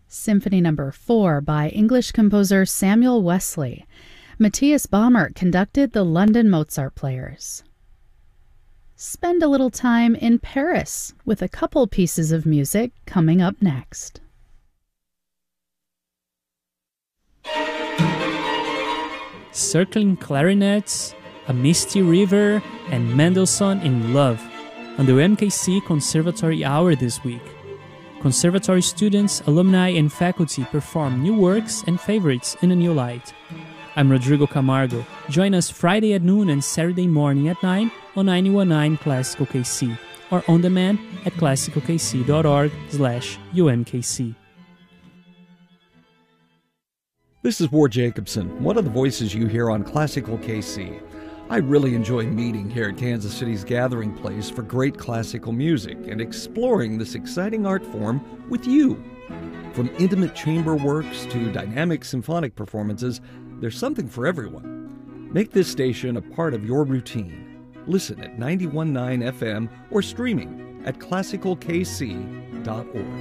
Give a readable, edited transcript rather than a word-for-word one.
Symphony No. 4 by English composer Samuel Wesley. Matthias Baumert conducted the London Mozart Players. Spend a little time in Paris with a couple pieces of music coming up next. Circling Clarinets, A Misty River, and Mendelssohn in Love on the UMKC Conservatory Hour this week. Conservatory students, alumni, and faculty perform new works and favorites in a new light. I'm Rodrigo Camargo. Join us Friday at noon and Saturday morning at 9 on 91.9 Classical KC or on demand at classicalkc.org/UMKC. This is Ward Jacobson, one of the voices you hear on Classical KC. I really enjoy meeting here at Kansas City's Gathering Place for great classical music and exploring this exciting art form with you. From intimate chamber works to dynamic symphonic performances, there's something for everyone. Make this station a part of your routine. Listen at 91.9 FM or streaming at classicalkc.org.